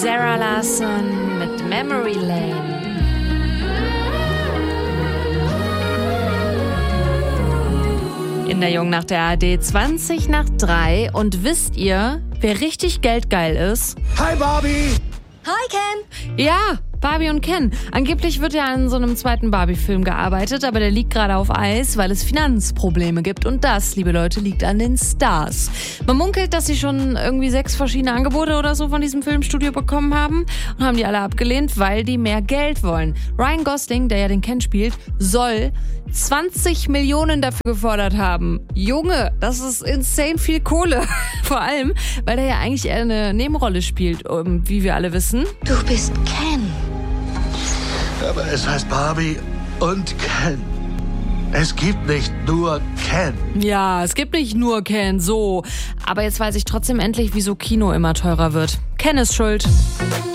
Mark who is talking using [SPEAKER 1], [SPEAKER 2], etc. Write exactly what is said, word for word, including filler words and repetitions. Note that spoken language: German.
[SPEAKER 1] Zara Larsson mit Memory Lane. In der Jungnacht der A R D, zwanzig nach drei. Und wisst ihr, wer richtig geldgeil ist?
[SPEAKER 2] Hi Barbie!
[SPEAKER 3] Hi Ken!
[SPEAKER 1] Ja, Barbie und Ken. Angeblich wird ja an so einem zweiten Barbie-Film gearbeitet, aber der liegt gerade auf Eis, weil es Finanzprobleme gibt. Und das, liebe Leute, liegt an den Stars. Man munkelt, dass sie schon irgendwie sechs verschiedene Angebote oder so von diesem Filmstudio bekommen haben und haben die alle abgelehnt, weil die mehr Geld wollen. Ryan Gosling, der ja den Ken spielt, soll zwanzig Millionen dafür gefordert haben. Junge, das ist insane viel Kohle. Vor allem, weil er ja eigentlich eher eine Nebenrolle spielt, wie wir alle wissen.
[SPEAKER 3] Du bist Ken.
[SPEAKER 2] Aber es heißt Barbie und Ken. Es gibt nicht nur Ken.
[SPEAKER 1] Ja, es gibt nicht nur Ken, so. Aber jetzt weiß ich trotzdem endlich, wieso Kino immer teurer wird. Ken ist schuld.